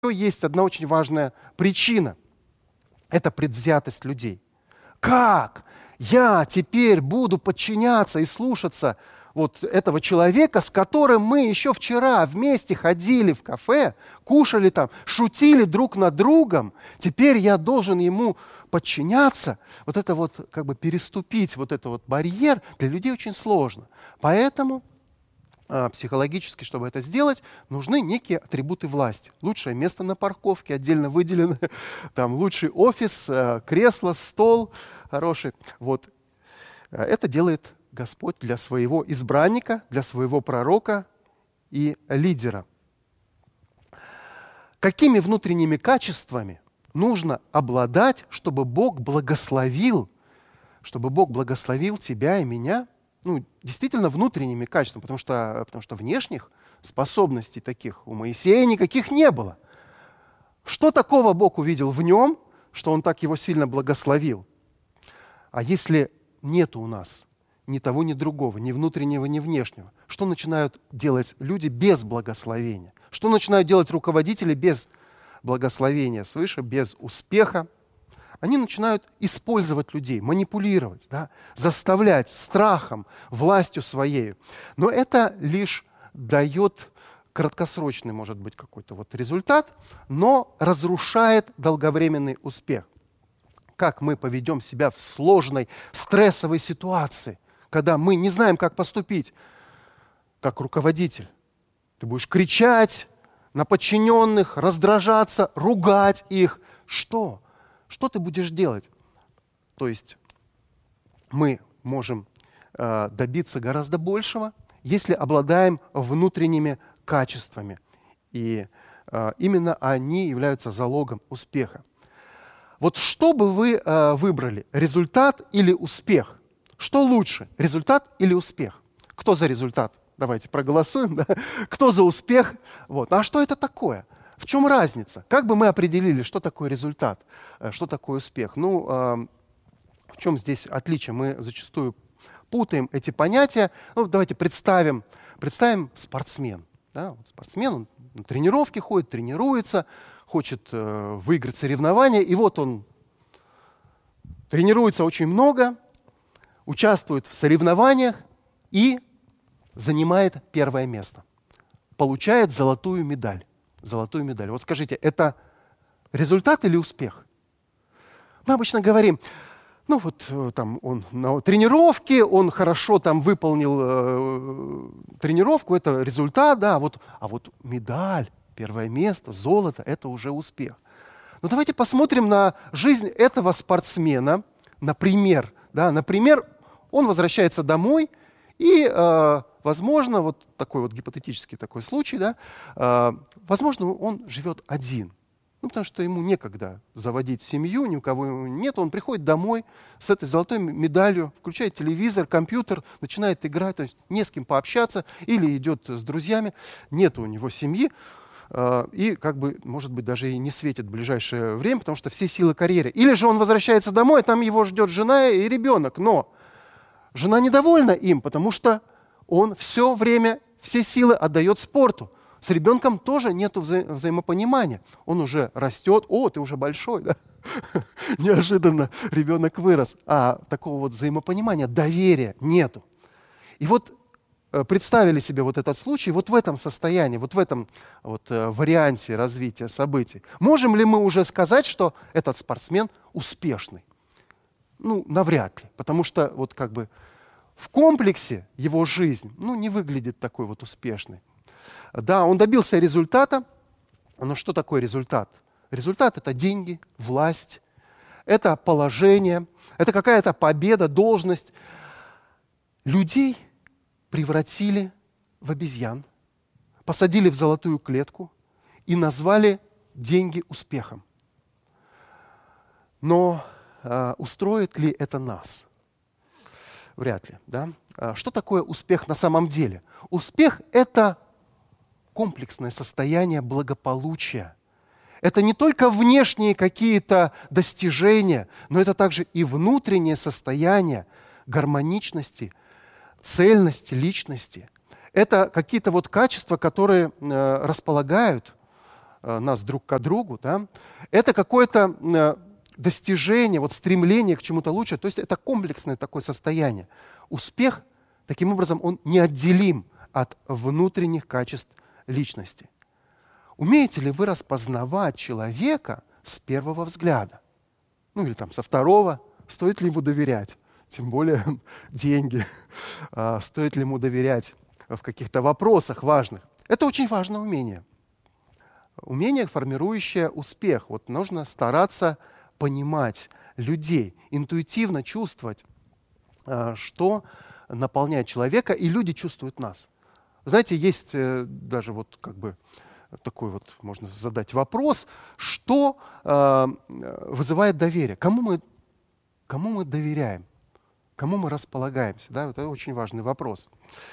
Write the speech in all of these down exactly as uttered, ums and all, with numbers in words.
есть одна очень важная причина. Это предвзятость людей. Как я теперь буду подчиняться и слушаться вот этого человека, с которым мы еще вчера вместе ходили в кафе, кушали там, шутили друг над другом, теперь я должен ему подчиняться? Вот это вот, как бы переступить вот этот вот барьер для людей очень сложно. Поэтому а, психологически, чтобы это сделать, нужны некие атрибуты власти. Лучшее место на парковке, отдельно выделено, там лучший офис, а, кресло, стол хороший. Вот. Это делает Господь для своего избранника, для своего пророка и лидера. Какими внутренними качествами нужно обладать, чтобы Бог благословил, чтобы Бог благословил тебя и меня? Ну, действительно, внутренними качествами, потому что, потому что внешних способностей таких у Моисея никаких не было. Что такого Бог увидел в нем, что Он так его сильно благословил? А если нет у нас ни того, ни другого, ни внутреннего, ни внешнего, что начинают делать люди без благословения? Что начинают делать руководители без благословения свыше, без успеха? Они начинают использовать людей, манипулировать, да, заставлять страхом, властью своей. Но это лишь дает краткосрочный, может быть, какой-то вот результат, но разрушает долговременный успех. Как мы поведем себя в сложной, стрессовой ситуации, когда мы не знаем, как поступить, как руководитель. Ты будешь кричать на подчиненных, раздражаться, ругать их. Что? Что ты будешь делать? То есть мы можем э, добиться гораздо большего, если обладаем внутренними качествами. И э, именно они являются залогом успеха. Вот что бы вы э, выбрали, результат или успех? Что лучше, результат или успех? Кто за результат? Давайте проголосуем. Да? Кто за успех? Вот. А что это такое? В чем разница? Как бы мы определили, что такое результат, что такое успех? Ну, э, в чем здесь отличие? Мы зачастую путаем эти понятия. Ну, давайте представим, представим спортсмен. Да? Вот спортсмен, он на тренировке ходит, тренируется, хочет э, выиграть соревнования, и вот он тренируется очень много, участвует в соревнованиях и занимает первое место. Получает золотую медаль. Золотую медаль. Вот скажите, это результат или успех? Мы обычно говорим, ну вот там он на тренировке, он хорошо там выполнил э, тренировку, это результат, да, вот, а вот медаль, первое место, золото, это уже успех. Но давайте посмотрим на жизнь этого спортсмена, например, да, например, он возвращается домой и, э, возможно, вот такой вот гипотетический такой случай, да, э, возможно, он живет один. Ну, потому что ему некогда заводить семью, ни у кого нет. Он приходит домой с этой золотой медалью, включает телевизор, компьютер, начинает играть, то есть не с кем пообщаться, или идет с друзьями, нет у него семьи, э, и, как бы, может быть, даже и не светит в ближайшее время, потому что все силы карьеры. Или же он возвращается домой, там его ждет жена и ребенок, но жена недовольна им, потому что он все время, все силы отдает спорту. С ребенком тоже нет вза- взаимопонимания. Он уже растет, о, ты уже большой, да? Неожиданно ребенок вырос. А такого вот взаимопонимания, доверия нету. И вот э, представили себе вот этот случай, вот в этом состоянии, вот в этом вот, э, варианте развития событий. Можем ли мы уже сказать, что этот спортсмен успешный? Ну, навряд ли, потому что вот как бы в комплексе его жизнь, ну, не выглядит такой вот успешной. Да, он добился результата, но что такое результат? Результат – это деньги, власть, это положение, это какая-то победа, должность. Людей превратили в обезьян, посадили в золотую клетку и назвали деньги успехом. Но э, устроит ли это нас? Вряд ли. Да? Что такое успех на самом деле? Успех – это комплексное состояние благополучия. Это не только внешние какие-то достижения, но это также и внутреннее состояние гармоничности, цельности личности. Это какие-то вот качества, которые э, располагают э, нас друг к другу, да, это какое-то э, достижение, вот стремление к чему-то лучше. То есть это комплексное такое состояние. Успех, таким образом, он неотделим от внутренних качеств личности. Умеете ли вы распознавать человека с первого взгляда? Ну или там со второго. Стоит ли ему доверять? Тем более деньги. Стоит ли ему доверять в каких-то вопросах важных? Это очень важное умение. Умение, формирующее успех. Вот нужно стараться понимать людей, интуитивно чувствовать, что наполняет человека, и люди чувствуют нас. Знаете, есть даже вот как бы такой вот, можно задать вопрос, что э, вызывает доверие? Кому мы, кому мы доверяем? Кому мы располагаемся? Да? Это очень важный вопрос.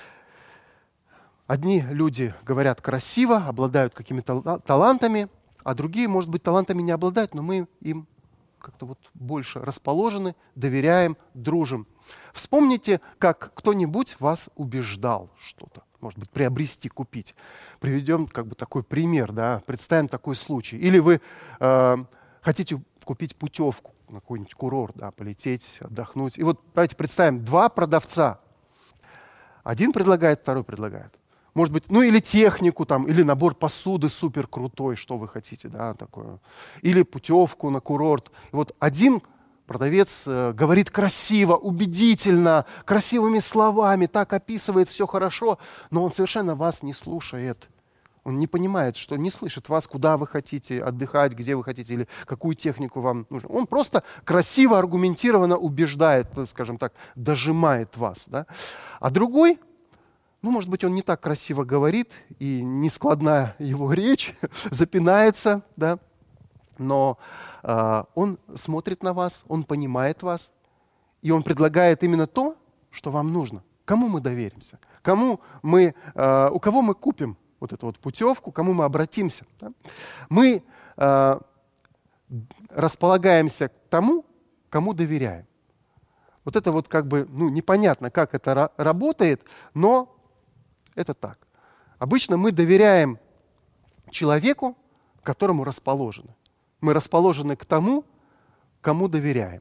Одни люди говорят красиво, обладают какими-то талантами, а другие, может быть, талантами не обладают, но мы им как-то вот больше расположены, доверяем, дружим. Вспомните, как кто-нибудь вас убеждал что-то. Может быть, приобрести, купить. Приведем как бы такой пример, да, представим такой случай. Или вы э, хотите купить путевку на какой-нибудь курорт, да, полететь, отдохнуть. И вот давайте представим, два продавца. Один предлагает, второй предлагает. Может быть, ну или технику там, или набор посуды супер крутой, что вы хотите, да, такое. Или путевку на курорт. И вот один продавец э, говорит красиво, убедительно, красивыми словами, так описывает все хорошо, но он совершенно вас не слушает. Он не понимает, что не слышит вас, куда вы хотите отдыхать, где вы хотите, или какую технику вам нужно. Он просто красиво, аргументированно убеждает, скажем так, дожимает вас. Да? А другой, ну, может быть, он не так красиво говорит, и нескладная его речь, запинается, да? Но э, он смотрит на вас, он понимает вас, и он предлагает именно то, что вам нужно. Кому мы доверимся? Кому мы, э, у кого мы купим вот эту вот путевку, кому мы обратимся? Да? Мы э, располагаемся к тому, кому доверяем. Вот это вот как бы, ну, непонятно, как это ра- работает, но это так. Обычно мы доверяем человеку, к которому расположены. Мы расположены к тому, кому доверяем.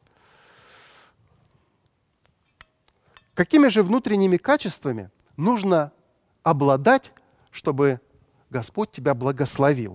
Какими же внутренними качествами нужно обладать, чтобы Господь тебя благословил?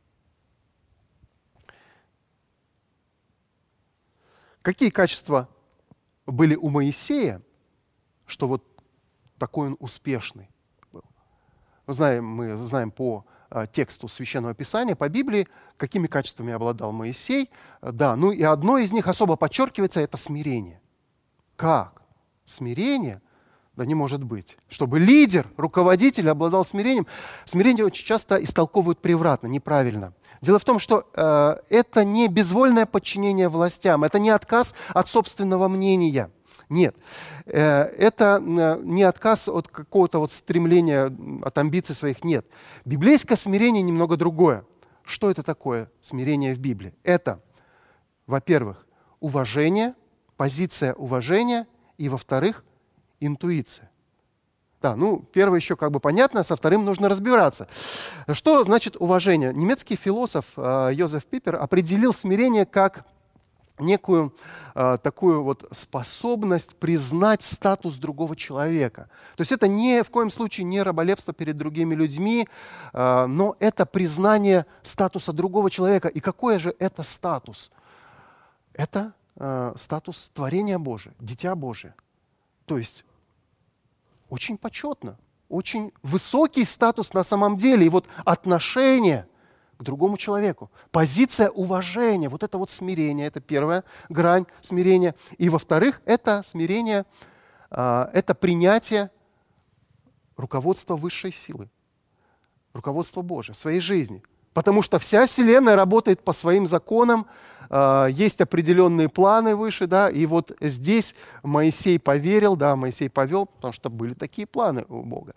Какие качества были у Моисея, что вот такой он успешный был? Мы знаем, мы знаем по тексту Священного Писания, по Библии, какими качествами обладал Моисей. Да, ну и одно из них особо подчеркивается – это смирение. Как? Смирение? Да не может быть. Чтобы лидер, руководитель обладал смирением. Смирение очень часто истолковывают превратно, неправильно. Дело в том, что э, это не безвольное подчинение властям, это не отказ от собственного мнения. Нет, это не отказ от какого-то вот стремления, от амбиций своих, нет. Библейское смирение немного другое. Что это такое смирение в Библии? Это, во-первых, уважение, позиция уважения, и, во-вторых, интуиция. Да, ну, первое еще как бы понятно, со вторым нужно разбираться. Что значит уважение? Немецкий философ Йозеф Пиппер определил смирение как некую э, такую вот способность признать статус другого человека. То есть это ни в коем случае не раболепство перед другими людьми, э, но это признание статуса другого человека. И какой же это статус? Это э, статус творения Божия, дитя Божие. То есть очень почетно, очень высокий статус на самом деле. И вот отношение к другому человеку. Позиция уважения, вот это вот смирение, это первая грань смирения. И во-вторых, это смирение, это принятие руководства высшей силы, руководства Божия в своей жизни. Потому что вся Вселенная работает по своим законам, есть определенные планы выше, да, и вот здесь Моисей поверил, да, Моисей повел, потому что были такие планы у Бога.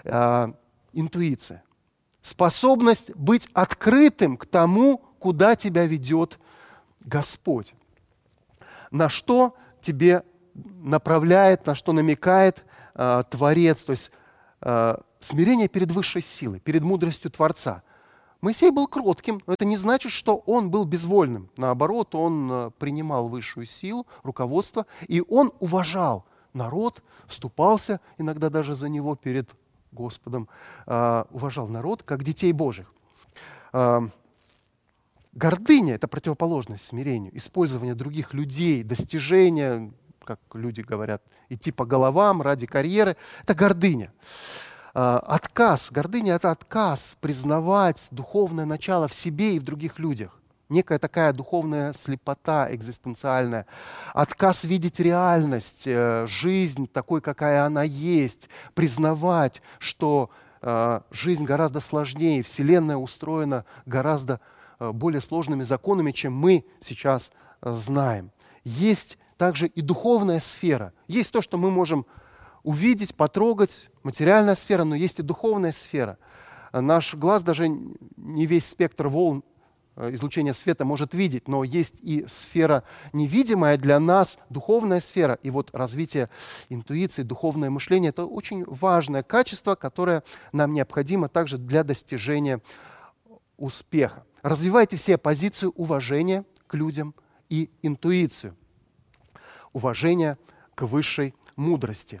Интуиция. Способность быть открытым к тому, куда тебя ведет Господь. На что тебе направляет, на что намекает э, Творец. То есть э, смирение перед высшей силой, перед мудростью Творца. Моисей был кротким, но это не значит, что он был безвольным. Наоборот, он принимал высшую силу, руководство, и он уважал народ, вступался иногда даже за него перед Господом, э, уважал народ как детей Божьих. Э, гордыня – это противоположность смирению, использование других людей, достижения, как люди говорят, идти по головам ради карьеры – это гордыня. Э, отказ, гордыня – это отказ признавать духовное начало в себе и в других людях. Некая такая духовная слепота экзистенциальная, отказ видеть реальность, э, жизнь такой, какая она есть, признавать, что э, жизнь гораздо сложнее, Вселенная устроена гораздо э, более сложными законами, чем мы сейчас э, знаем. Есть также и духовная сфера. Есть то, что мы можем увидеть, потрогать, материальная сфера, но есть и духовная сфера. Наш глаз даже не весь спектр волн излучение света может видеть, но есть и сфера невидимая для нас, духовная сфера. И вот развитие интуиции, духовное мышление – это очень важное качество, которое нам необходимо также для достижения успеха. Развивайте все позиции уважения к людям и интуицию, уважение к высшей мудрости.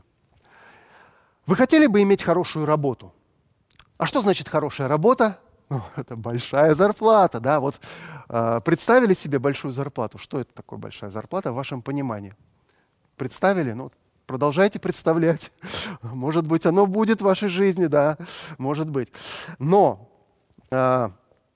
Вы хотели бы иметь хорошую работу? А что значит хорошая работа? Ну, это большая зарплата, да, вот э, представили себе большую зарплату. Что это такое большая зарплата в вашем понимании? Представили? Ну, продолжайте представлять. Может быть, оно будет в вашей жизни, да, может быть. Но э,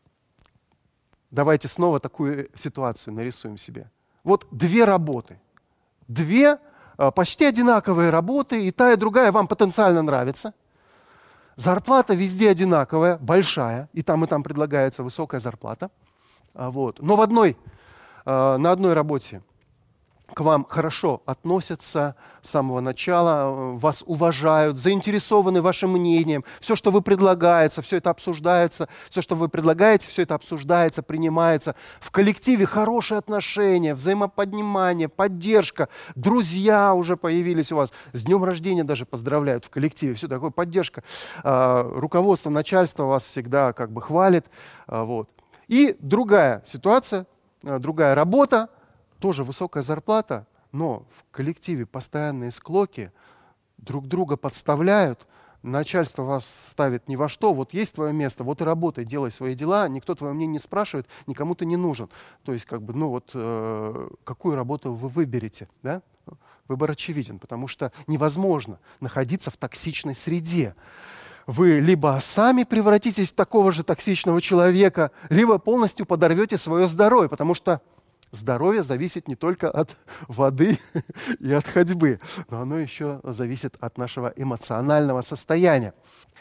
давайте снова такую ситуацию нарисуем себе. Вот две работы, две э, почти одинаковые работы, и та, и другая вам потенциально нравится. Зарплата везде одинаковая, большая, и там, и там предлагается высокая зарплата. Вот. Но в одной, на одной работе к вам хорошо относятся с самого начала, вас уважают, заинтересованы вашим мнением. Все, что вы предлагаете, все это обсуждается, все, что вы предлагаете, все это обсуждается, принимается. В коллективе хорошие отношения, взаимоподнимание, поддержка. Друзья уже появились у вас. С днем рождения даже поздравляют в коллективе. Все такое, поддержка. Руководство, начальство вас всегда как бы хвалит. Вот. И другая ситуация, другая работа. Тоже высокая зарплата, но в коллективе постоянные склоки, друг друга подставляют, начальство вас ставит ни во что, вот есть твое место, вот и работай, делай свои дела, никто твое мнение не спрашивает, никому ты не нужен. То есть, как бы, ну вот, э, какую работу вы выберете, да? Выбор очевиден, потому что невозможно находиться в токсичной среде. Вы либо сами превратитесь в такого же токсичного человека, либо полностью подорвете свое здоровье, потому что здоровье зависит не только от воды и от ходьбы, но оно еще зависит от нашего эмоционального состояния.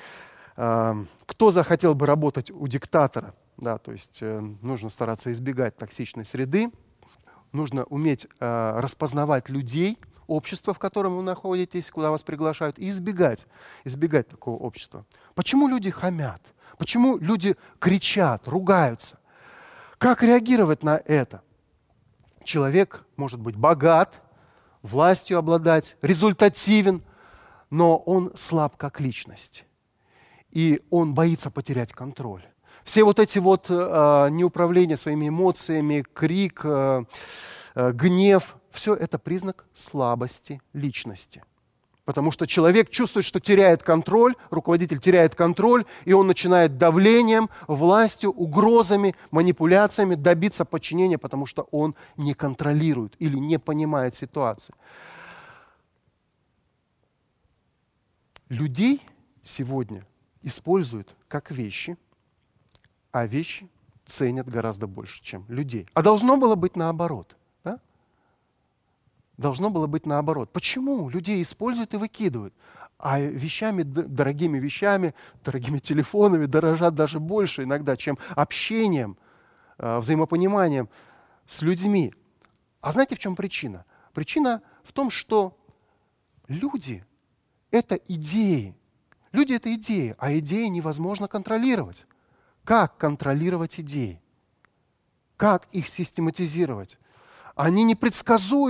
Кто захотел бы работать у диктатора? Да, то есть нужно стараться избегать токсичной среды, нужно уметь распознавать людей, общество, в котором вы находитесь, куда вас приглашают, и избегать, избегать такого общества. Почему люди хамят? Почему люди кричат, ругаются? Как реагировать на это? Человек может быть богат, властью обладать, результативен, но он слаб как личность. И он боится потерять контроль. Все вот эти вот э, неуправление своими эмоциями, крик, э, э, гнев, все это признак слабости личности. Потому что человек чувствует, что теряет контроль, руководитель теряет контроль, и он начинает давлением, властью, угрозами, манипуляциями добиться подчинения, потому что он не контролирует или не понимает ситуацию. Людей сегодня используют как вещи, а вещи ценят гораздо больше, чем людей. А должно было быть наоборот. Да? Должно было быть наоборот. Почему людей используют и выкидывают? А вещами, дорогими вещами, дорогими телефонами дорожат даже больше иногда, чем общением, взаимопониманием с людьми. А знаете, в чем причина? Причина в том, что люди — это идеи. Люди — это идеи, а идеи невозможно контролировать. Как контролировать идеи? Как их систематизировать? Они непредсказуемы.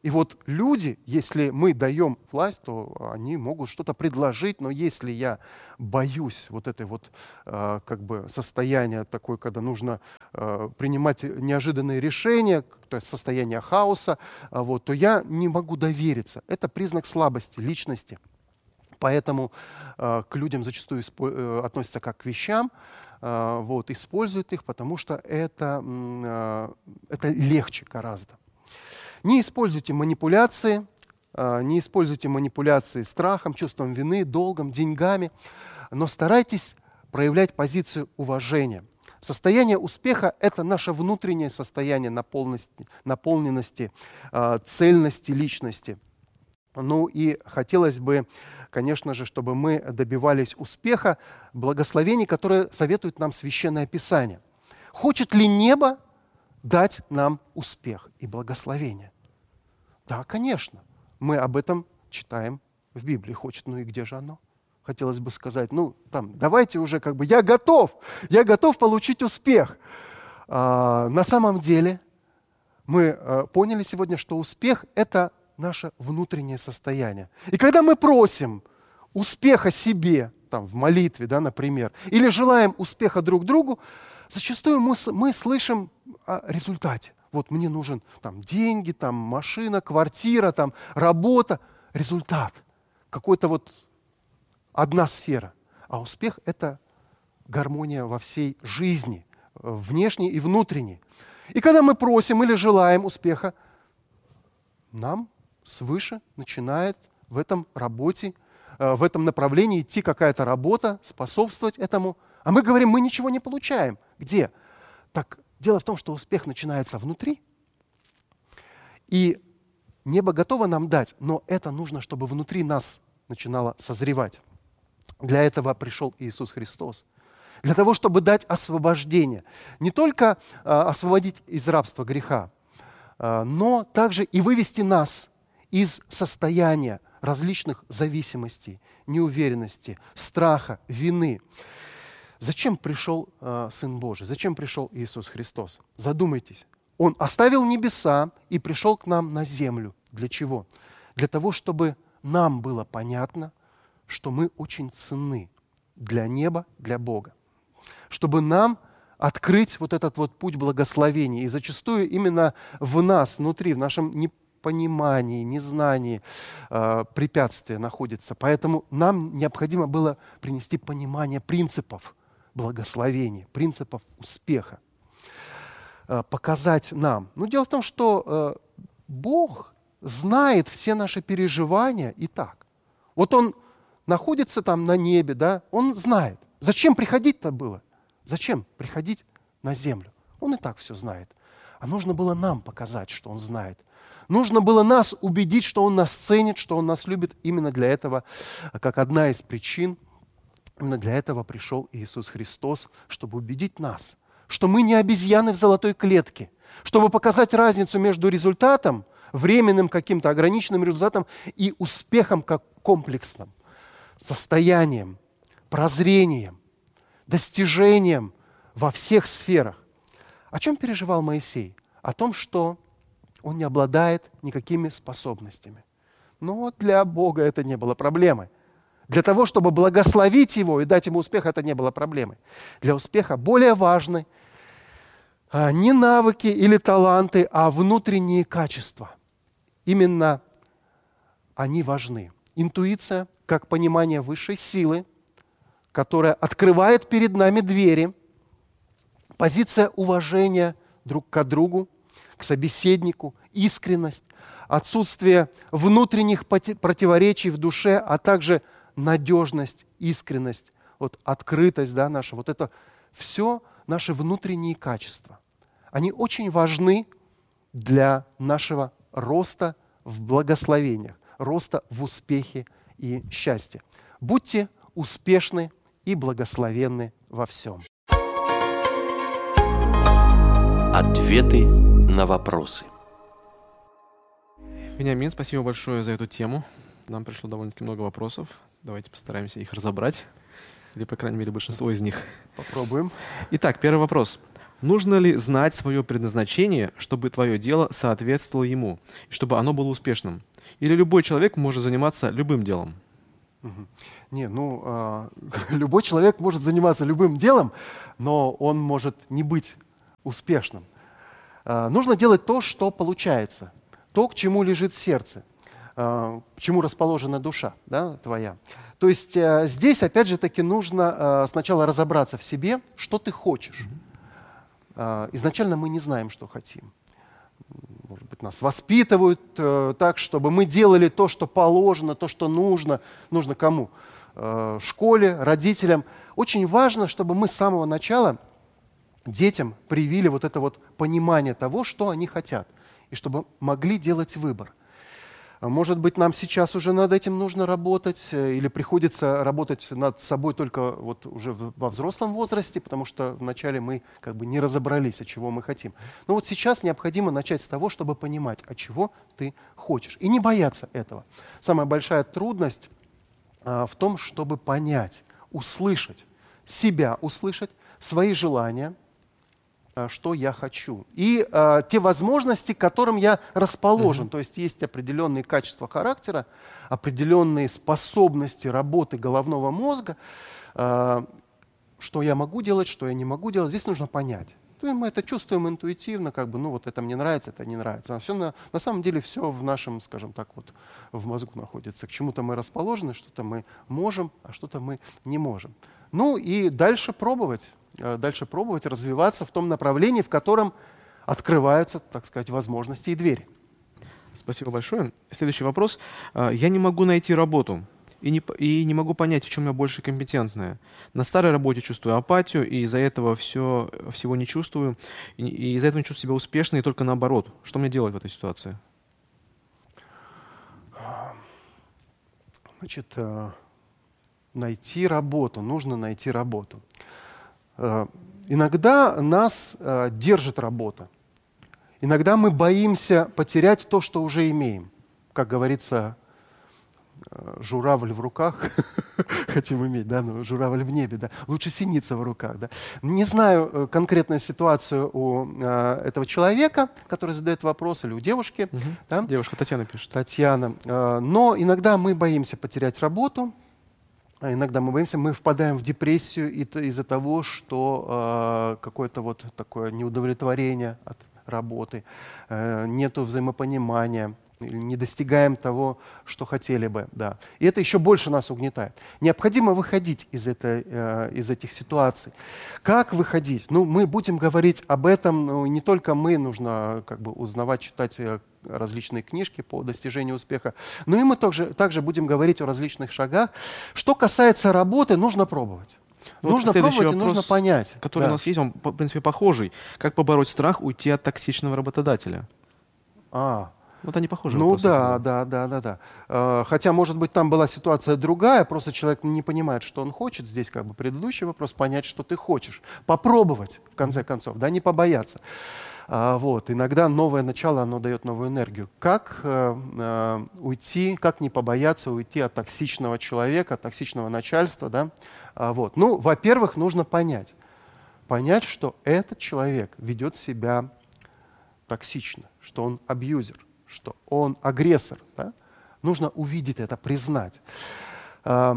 И вот люди, если мы даем власть, то они могут что-то предложить, но если я боюсь вот этой вот э, как бы состояния такой, когда нужно э, принимать неожиданные решения, то есть состояние хаоса, э, вот, то я не могу довериться. Это признак слабости личности. Поэтому э, к людям зачастую испо- э, относятся как к вещам, э, вот, используют их, потому что это, э, это легче гораздо. Не используйте манипуляции, не используйте манипуляции страхом, чувством вины, долгом, деньгами, но старайтесь проявлять позицию уважения. Состояние успеха – это наше внутреннее состояние наполненности, наполненности, цельности личности. Ну и хотелось бы, конечно же, чтобы мы добивались успеха, благословений, которые советует нам Священное Писание. Хочет ли небо дать нам успех и благословение? Да, конечно. Мы об этом читаем в Библии. Хочет, ну и где же оно? Хотелось бы сказать, ну, там, давайте уже как бы, я готов, я готов получить успех. А, на самом деле мы а, поняли сегодня, что успех – это наше внутреннее состояние. И когда мы просим успеха себе, там, в молитве, да, например, или желаем успеха друг другу, зачастую мы, мы слышим о результате. Вот мне нужен там, деньги, там, машина, квартира, там, работа. Результат. Какой-то вот одна сфера. А успех – это гармония во всей жизни, внешней и внутренней. И когда мы просим или желаем успеха, нам свыше начинает в этом работе, в этом направлении идти какая-то работа, способствовать этому. А мы говорим, мы ничего не получаем. Где? Так дело в том, что успех начинается внутри, и небо готово нам дать, но это нужно, чтобы внутри нас начинало созревать. Для этого пришел Иисус Христос. Для того, чтобы дать освобождение. Не только а, освободить из рабства греха, а, но также и вывести нас из состояния различных зависимостей, неуверенности, страха, вины. Зачем пришел э, Сын Божий? Зачем пришел Иисус Христос? Задумайтесь. Он оставил небеса и пришел к нам на землю. Для чего? Для того, чтобы нам было понятно, что мы очень ценны для неба, для Бога. Чтобы нам открыть вот этот вот путь благословения. И зачастую именно в нас, внутри, в нашем непонимании, незнании э, препятствия находится. Поэтому нам необходимо было принести понимание принципов благословения, принципов успеха, показать нам. Но дело в том, что Бог знает все наши переживания и так. Вот Он находится там на небе, да, Он знает. Зачем приходить-то было? Зачем приходить на землю? Он и так все знает. А нужно было нам показать, что Он знает. Нужно было нас убедить, что Он нас ценит, что Он нас любит. Именно для этого, как одна из причин, именно для этого пришел Иисус Христос, чтобы убедить нас, что мы не обезьяны в золотой клетке, чтобы показать разницу между результатом, временным каким-то ограниченным результатом, и успехом как комплексным, состоянием, прозрением, достижением во всех сферах. О чем переживал Моисей? О том, что он не обладает никакими способностями. Но для Бога это не было проблемой. Для того, чтобы благословить его и дать ему успех, это не было проблемой. Для успеха более важны а, не навыки или таланты, а внутренние качества. Именно они важны. Интуиция, как понимание высшей силы, которая открывает перед нами двери, позиция уважения друг к другу, к собеседнику, искренность, отсутствие внутренних противоречий в душе, а также надежность, искренность, вот открытость, да, наша, вот это все наши внутренние качества. Они очень важны для нашего роста в благословениях, роста в успехе и счастье. Будьте успешны и благословенны во всем. Ответы на вопросы. Вениамин, спасибо большое за эту тему. Нам пришло довольно-таки много вопросов. Давайте постараемся их разобрать. Или, по крайней мере, большинство из них. Попробуем. Итак, первый вопрос. Нужно ли знать свое предназначение, чтобы твое дело соответствовало ему, и чтобы оно было успешным? Или любой человек может заниматься любым делом? Мгм. Не, ну, а, любой человек может заниматься любым делом, но он может не быть успешным. А, нужно делать то, что получается, то, к чему лежит сердце, а, к чему расположена душа, да, твоя. То есть а, здесь, опять же таки, нужно а, сначала разобраться в себе, что ты хочешь. А, изначально мы не знаем, что хотим. Может быть, нас воспитывают э, так, чтобы мы делали то, что положено, то, что нужно. Нужно кому? Э, школе, родителям. Очень важно, чтобы мы с самого начала детям привили вот это вот понимание того, что они хотят, и чтобы могли делать выбор. Может быть, нам сейчас уже над этим нужно работать, э, или приходится работать над собой только вот уже в- во взрослом возрасте, потому что вначале мы как бы не разобрались, от чего мы хотим. Но вот сейчас необходимо начать с того, чтобы понимать, от чего ты хочешь, и не бояться этого. Самая большая трудность а, в том, чтобы понять, услышать, себя услышать, свои желания, а, что я хочу. И а, те возможности, к которым я расположен. То есть есть определенные качества характера, определенные способности работы головного мозга, а, что я могу делать, что я не могу делать. Здесь нужно понять. То есть мы это чувствуем интуитивно, как бы, ну вот это мне нравится, это не нравится. А все на, на самом деле все в нашем, скажем так, вот в мозгу находится. К чему-то мы расположены, что-то мы можем, а что-то мы не можем. Ну и дальше пробовать, э, дальше пробовать, развиваться в том направлении, в котором открываются, так сказать, возможности и двери. Спасибо большое. Следующий вопрос. А, Я не могу найти работу и не, п- и не могу понять, в чем я больше компетентная. На старой работе чувствую апатию, и из-за этого все, всего не чувствую, и, и из-за этого не чувствую себя успешной, и только наоборот. Что мне делать в этой ситуации? Значит, э, найти работу, нужно найти работу. Э, Иногда нас э, держит работа. Иногда мы боимся потерять то, что уже имеем. Как говорится, э, журавль в руках хотим иметь, да, ну, журавль в небе, да. Лучше синица в руках, да. Не знаю э, конкретную ситуацию у э, этого человека, который задает вопрос, или у девушки, Мгм. да, Девушка Татьяна пишет. Татьяна. Э, Но иногда мы боимся потерять работу, а иногда мы боимся, мы впадаем в депрессию и- из-за того, что э, какое-то вот такое неудовлетворение от работы, э, нету взаимопонимания, или не достигаем того, что хотели бы. Да. И это еще больше нас угнетает. Необходимо выходить из, этой, э, из этих ситуаций. Как выходить? Ну, мы будем говорить об этом, ну, не только мы, нужно как бы узнавать, читать э, различные книжки по достижению успеха, но и мы также, также будем говорить о различных шагах. Что касается работы, нужно пробовать. Вот нужно следующий пробовать и нужно вопрос, понять. который Да. у нас есть, он, по- в принципе, похожий. Как побороть страх уйти от токсичного работодателя? А, Вот они похожи. ну вопросы, да, я да, да, да, да. Э, Хотя, может быть, там была ситуация другая, просто человек не понимает, что он хочет. Здесь как бы предыдущий вопрос — понять, что ты хочешь. Попробовать, в конце концов, да, не побояться. А, вот. Иногда новое начало, оно дает новую энергию. Как э, э, уйти, как не побояться уйти от токсичного человека, от токсичного начальства, да? А, вот. Ну, во-первых, нужно понять. Понять, что этот человек ведет себя токсично, что он абьюзер, что он агрессор. Да? Нужно увидеть это, признать. А,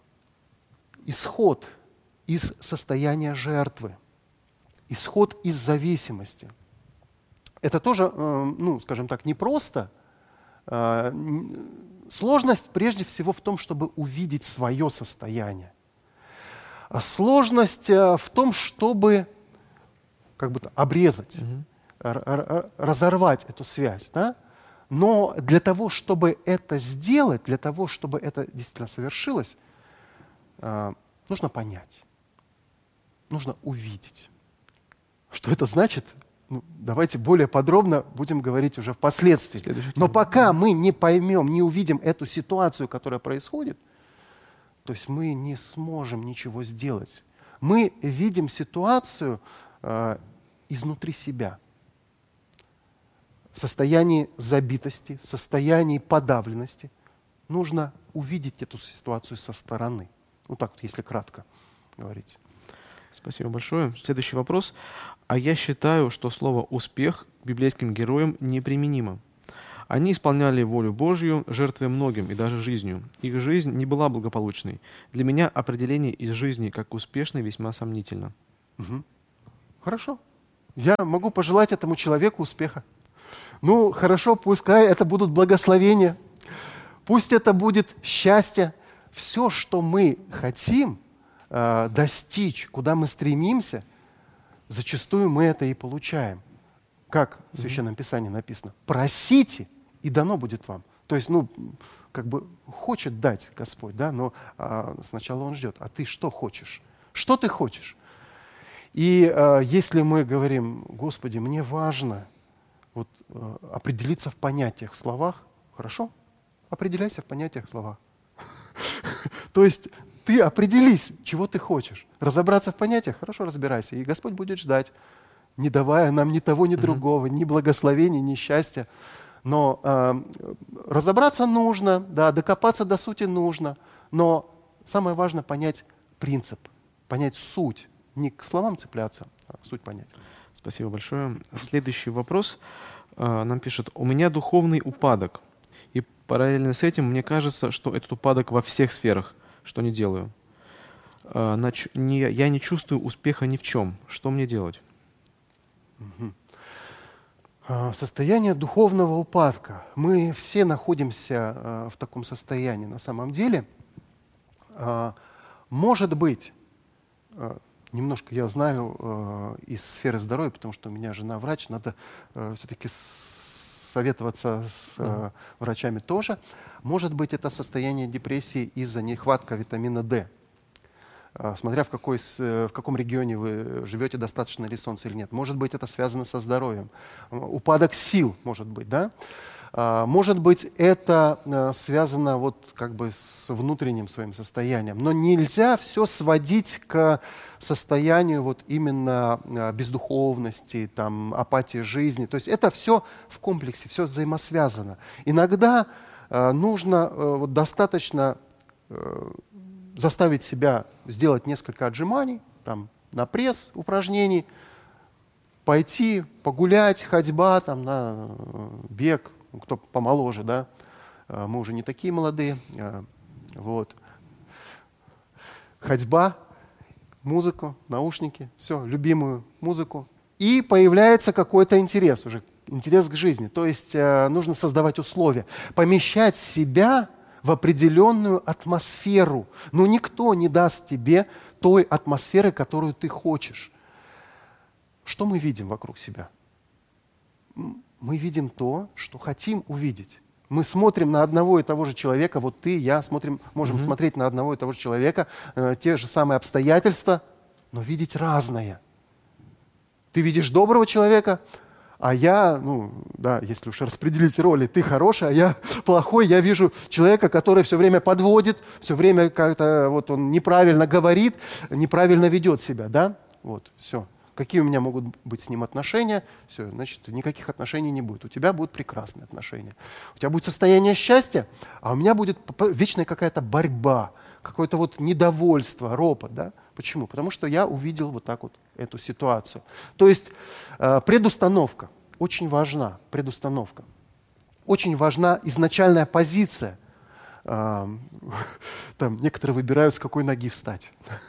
исход из состояния жертвы, исход из зависимости. Это тоже, э, ну, скажем так, непросто. А, н- сложность прежде всего в том, чтобы увидеть свое состояние. А сложность э, в том, чтобы как будто обрезать, р- р- разорвать эту связь. Да? Но для того, чтобы это сделать, для того, чтобы это действительно совершилось, э, нужно понять, нужно увидеть. Что это значит? Ну, давайте более подробно будем говорить уже впоследствии. Следующий Но тема. пока мы не поймем, не увидим эту ситуацию, которая происходит, то есть мы не сможем ничего сделать. Мы видим ситуацию э, изнутри себя, в состоянии забитости, в состоянии подавленности. Нужно увидеть эту ситуацию со стороны. Ну так вот, если кратко говорить. Спасибо большое. Следующий вопрос. А я считаю, что слово «успех» к библейским героям неприменимо. Они исполняли волю Божью, жертвуя многим и даже жизнью. Их жизнь не была благополучной. Для меня определение из жизни как успешной весьма сомнительно. Угу. Хорошо. Я могу пожелать этому человеку успеха. Ну, хорошо, пускай это будут благословения. Пусть это будет счастье. Все, что мы хотим э, достичь, куда мы стремимся, зачастую мы это и получаем. Как в Священном Писании написано: просите, и дано будет вам. То есть, ну, как бы хочет дать Господь, да, но а, сначала Он ждет. А ты что хочешь? Что ты хочешь? И а, если мы говорим: Господи, мне важно вот, а, определиться в понятиях, в словах, хорошо, определяйся в понятиях, в словах. То есть ты определись, чего ты хочешь. Разобраться в понятиях, хорошо, разбирайся. И Господь будет ждать, не давая нам ни того, ни другого, ни благословения, ни счастья. Но э, разобраться нужно, да, докопаться до сути нужно. Но самое важное — понять принцип, понять суть. Не к словам цепляться, а суть понять. Спасибо большое. Следующий вопрос. Э, нам пишет: у меня духовный упадок. И параллельно с этим мне кажется, что этот упадок во всех сферах, что не делаю. Э, нач- не, я не чувствую успеха ни в чем. Что мне делать? Угу. Состояние духовного упадка. Мы все находимся э, в таком состоянии на самом деле. Э, может быть, э, немножко я знаю э, из сферы здоровья, потому что у меня жена врач, надо э, все-таки советоваться с э, врачами тоже. Может быть, это состояние депрессии из-за нехватки витамина D. Смотря в, какой, в каком регионе вы живете, достаточно ли солнца или нет. Может быть, это связано со здоровьем. Упадок сил, может быть, да? Может быть, это связано вот как бы с внутренним своим состоянием. Но нельзя все сводить к состоянию вот именно бездуховности, там, апатии жизни. То есть это все в комплексе, все взаимосвязано. Иногда нужно вот, достаточно заставить себя сделать несколько отжиманий, там, на пресс упражнений, пойти погулять, ходьба, там, на бег, кто помоложе, да, мы уже не такие молодые, вот. Ходьба, музыку, наушники, все, любимую музыку, и появляется какой-то интерес уже, интерес к жизни, то есть нужно создавать условия, помещать себя в определенную атмосферу. Но никто не даст тебе той атмосферы, которую ты хочешь. Что мы видим вокруг себя? Мы видим то, что хотим увидеть. Мы смотрим на одного и того же человека, вот ты, я, смотрим, можем mm-hmm. смотреть на одного и того же человека, э, те же самые обстоятельства, но видеть разное. Ты видишь доброго человека, а я, ну, да, если уж распределить роли, ты хороший, а я плохой, я вижу человека, который все время подводит, все время как-то вот он неправильно говорит, неправильно ведет себя, да? Вот, все. Какие у меня могут быть с ним отношения? Все, значит, никаких отношений не будет. У тебя будут прекрасные отношения. У тебя будет состояние счастья, а у меня будет вечная какая-то борьба, какое-то вот недовольство, ропот, да? Почему? Потому что я увидел вот так вот эту ситуацию. То есть э, предустановка очень важна, предустановка. Очень важна изначальная позиция. Э, там некоторые выбирают, с какой ноги встать.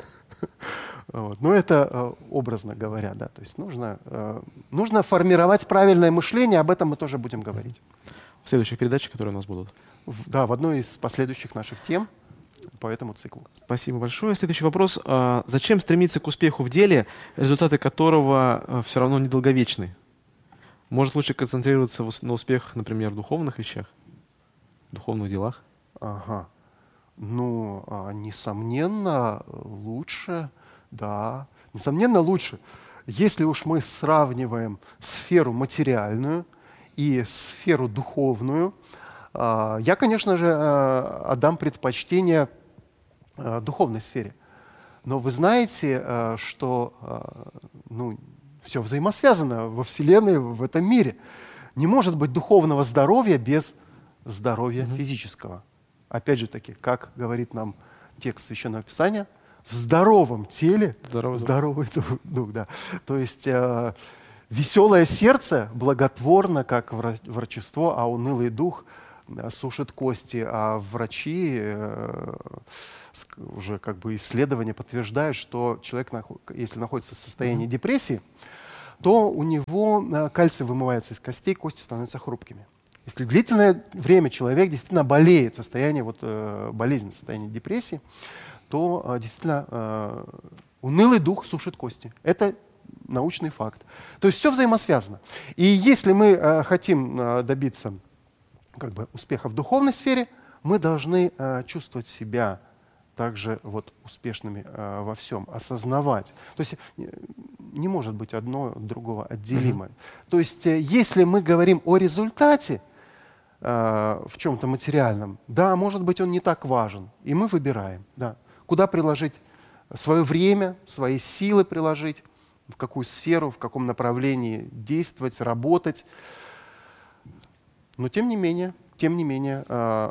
Вот. Но это э, образно говоря, да. То есть нужно, э, нужно формировать правильное мышление, об этом мы тоже будем говорить. В следующих передачах, которые у нас будут. В, да, в одной из последующих наших тем по этому циклу. Спасибо большое. Следующий вопрос. А зачем стремиться к успеху в деле, результаты которого все равно недолговечны? Может, лучше концентрироваться на успехах, например, в духовных вещах, в духовных делах? Ага. Ну, несомненно, лучше, да. Несомненно, лучше. Если уж мы сравниваем сферу материальную и сферу духовную, я, конечно же, отдам предпочтение духовной сфере. Но вы знаете, что ну, все взаимосвязано во Вселенной, в этом мире. Не может быть духовного здоровья без здоровья mm-hmm. физического. Опять же таки, как говорит нам текст Священного Писания, в здоровом теле Здоровый дух. здоровый дух. дух, да. То есть э, веселое сердце благотворно, как вра- врачество, а унылый дух э, сушит кости. А врачи, э, ск- уже как бы исследования подтверждают, что человек, нахо- если находится в состоянии депрессии, то у него э, кальций вымывается из костей, кости становятся хрупкими. Если длительное время человек действительно болеет, состояние вот, э, болезни, состояние депрессии, то э, действительно э, унылый дух сушит кости. Это научный факт. То есть все взаимосвязано. И если мы э, хотим э, добиться как бы, успеха в духовной сфере, мы должны э, чувствовать себя также вот, успешными э, во всем, осознавать. То есть э, не может быть одно от другого отделимое. Mm-hmm. То есть э, если мы говорим о результате, в чем-то материальном, да, может быть, он не так важен. И мы выбираем, да, куда приложить свое время, свои силы приложить, в какую сферу, в каком направлении действовать, работать. Но тем не менее, тем не менее,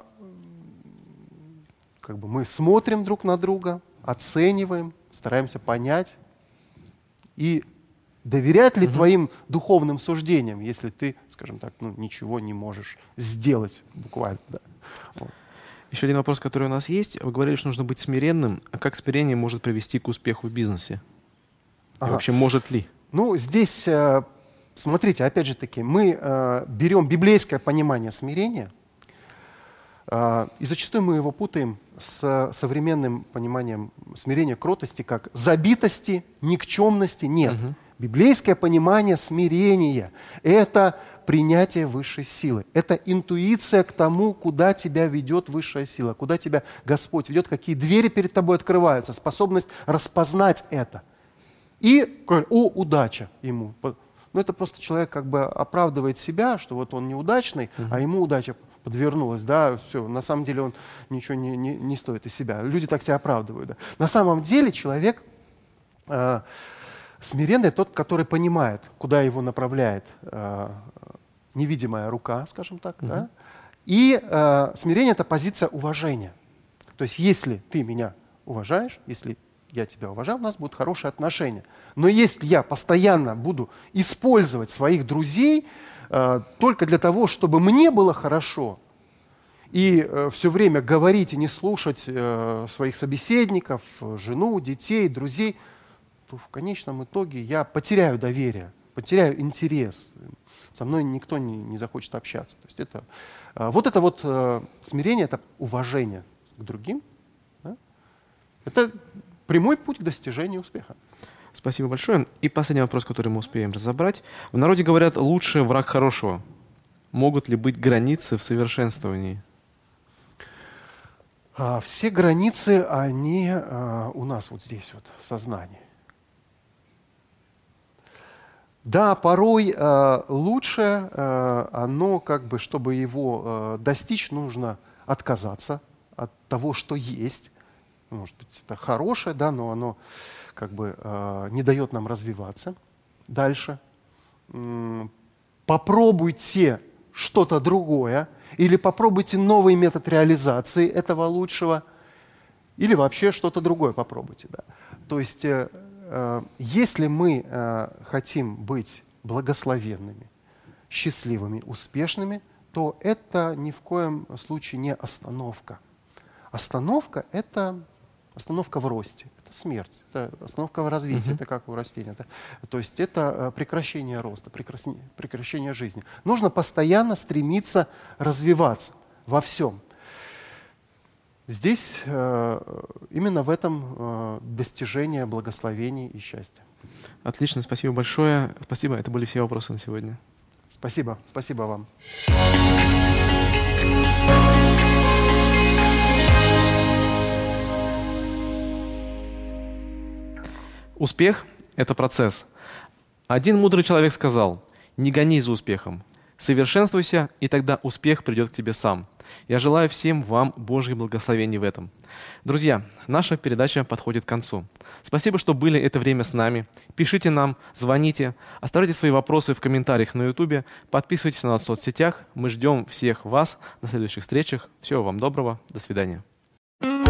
как бы мы смотрим друг на друга, оцениваем, стараемся понять и доверять ли mm-hmm. твоим духовным суждениям, если ты, скажем так, ну, ничего не можешь сделать буквально. Да. Вот. Еще один вопрос, который у нас есть. Вы говорили, что нужно быть смиренным. А как смирение может привести к успеху в бизнесе? Ага. И вообще, может ли? Ну, здесь, э, смотрите, опять же таки, мы э, берем библейское понимание смирения, э, и зачастую мы его путаем с современным пониманием смирения, кротости, как забитости, никчемности. Нет. Mm-hmm. Библейское понимание смирения – это принятие высшей силы. Это интуиция к тому, куда тебя ведет высшая сила, куда тебя Господь ведет, какие двери перед тобой открываются, способность распознать это. И, о, удача ему. Ну, это просто человек как бы оправдывает себя, что вот он неудачный, uh-huh. а ему удача подвернулась, да, все, на самом деле он ничего не, не, не стоит из себя. Люди так себя оправдывают. Да. На самом деле человек... Э, Смиренный тот, который понимает, куда его направляет э, невидимая рука, скажем так. Mm-hmm. Да? И э, смирение – это позиция уважения. То есть если ты меня уважаешь, если я тебя уважаю, у нас будут хорошие отношения. Но если я постоянно буду использовать своих друзей э, только для того, чтобы мне было хорошо, и э, все время говорить и не слушать э, своих собеседников, жену, детей, друзей – то в конечном итоге я потеряю доверие, потеряю интерес. Со мной никто не, не захочет общаться. То есть это, вот это вот э, смирение, это уважение к другим. Да? Это прямой путь к достижению успеха. Спасибо большое. И последний вопрос, который мы успеем разобрать. В народе говорят, лучший враг хорошего. Могут ли быть границы в совершенствовании? А, все границы, они а, у нас вот здесь вот в сознании. Да, порой э, лучше, э, оно как бы, чтобы его э, достичь, нужно отказаться от того, что есть. Может быть, это хорошее, да, но оно как бы э, не дает нам развиваться дальше. М-м, попробуйте что-то другое, или попробуйте новый метод реализации этого лучшего, или вообще что-то другое попробуйте. Да. То есть... Э, Если мы э, хотим быть благословенными, счастливыми, успешными, то это ни в коем случае не остановка. Остановка – это остановка в росте, это смерть, это остановка в развитии, uh-huh. это как у растения. Это, то есть это прекращение роста, прекращение, прекращение жизни. Нужно постоянно стремиться развиваться во всем. Здесь э, именно в этом э, достижение благословений и счастья. Отлично, спасибо большое. Спасибо, это были все вопросы на сегодня. Спасибо, спасибо вам. Успех – это процесс. Один мудрый человек сказал: «Не гонись за успехом, совершенствуйся, и тогда успех придет к тебе сам». Я желаю всем вам Божьих благословений в этом. Друзья, наша передача подходит к концу. Спасибо, что были это время с нами. Пишите нам, звоните, оставляйте свои вопросы в комментариях на Ютубе, подписывайтесь на нас в соцсетях. Мы ждем всех вас на следующих встречах. Всего вам доброго. До свидания.